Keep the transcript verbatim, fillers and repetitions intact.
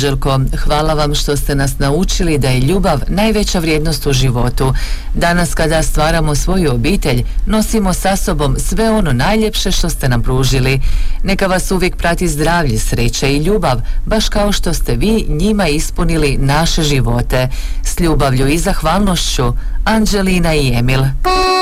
Anđelko, hvala vam što ste nas naučili da je ljubav najveća vrijednost u životu. Danas kada stvaramo svoju obitelj, nosimo sa sobom sve ono najljepše što ste nam pružili. Neka vas uvijek prati zdravlje, sreća i ljubav, baš kao što ste vi njima ispunili naše živote. S ljubavlju i zahvalnošću, Anđelina i Emil.